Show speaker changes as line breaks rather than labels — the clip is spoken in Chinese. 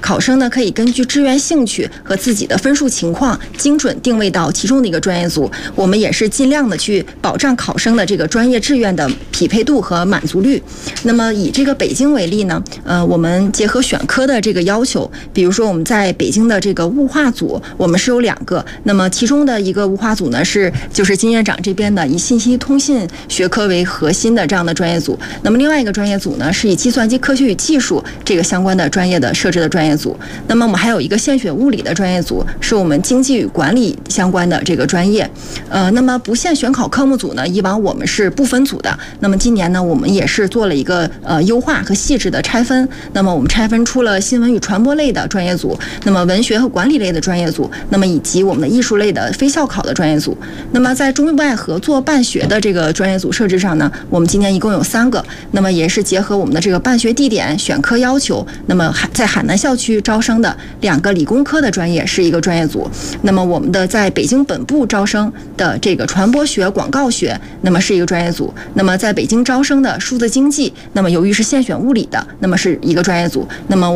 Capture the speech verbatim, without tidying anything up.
考生呢可以根据志愿兴趣和自己的分数情况，精准定位到其中的一个专业组。我们也是尽量的去保障考生的这个专业志愿的匹配度和满足率。那么以这个北京为例呢，呃，我们结合选科的这个要求，比如说我们在北京的这个物化组，我们是有两个，那么其中的一个物化组呢是就是金院长这边的以信息通信学科为核心的这样的专业组，那么另外一个专业组呢是以计算机科学与技术这个相关的专业的设置的专业组。那么我们还有一个现选物理的专业组，是我们经济与管理相关的这个专业。呃，那么不限选考科目组呢，以往我们是不分组的，那么今年呢，我们也是做了一个呃优化和细致的拆分。那么我们拆分出了新闻与传播类的专业组，那么文学和管理类的专业组，那么以及我们的艺术类的非校考的专业组。那么在中外合作办学的这个专业组设置上呢，我们今年一共有三个，那么也是结合我们的这个办学地点、选科要求，那么在海南校区招生的两个理工科的专业是一个专业组，那么我们的在北京本部招生的这个传播学、广告学，那么是一个专业组，那么在北京招生的数字经济，那么由于是现选物理的，那么是一个专业组，那么